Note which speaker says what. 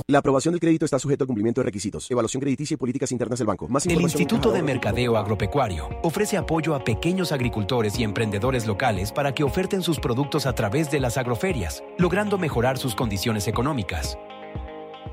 Speaker 1: La aprobación del crédito está sujeto al cumplimiento de requisitos, evaluación crediticia y políticas internas del banco. Más
Speaker 2: El
Speaker 1: información
Speaker 2: Instituto de
Speaker 1: en
Speaker 2: Mercadeo Agropecuario ofrece apoyo a pequeños agricultores y emprendedores locales para que oferten sus productos a través de las agroferias, logrando mejorar sus condiciones económicas.